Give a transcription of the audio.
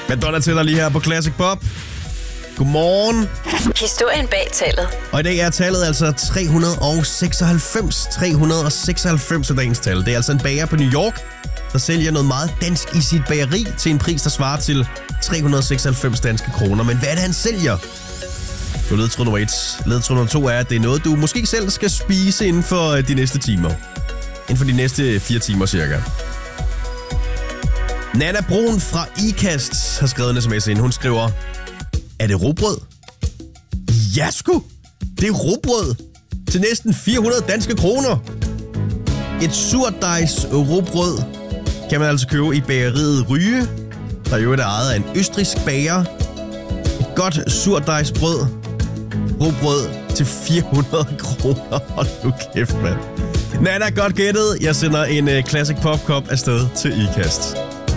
Madonna tænder lige her på Classic Pop. Godmorgen. Historien bag tallet. Og i dag er tallet altså 396. 396 er dagens tal. Det er altså en bager på New York, der sælger noget meget dansk i sit bageri til en pris, der svarer til 396 danske kroner. Men hvad er det, han sælger? Det er ledtråd nummer 1. Ledtråd nummer 2 er, at det er noget, du måske selv skal spise inden for de næste timer. Inden for de næste 4 timer cirka. Nana Brun fra IKAST har skrevet en sms ind. Hun skriver, er det rugbrød? Ja sgu! Det er rugbrød til næsten 400 danske kroner. Et surdejs rugbrød kan man altså købe i bageriet Ryge, der jo er ejet af en østrigsk bager. Et godt surdejsbrød, rugbrød til 400 kroner. Hold nu kæft, mand. Nana, godt gættet. Jeg sender en Classic Pop Cup afsted til IKAST.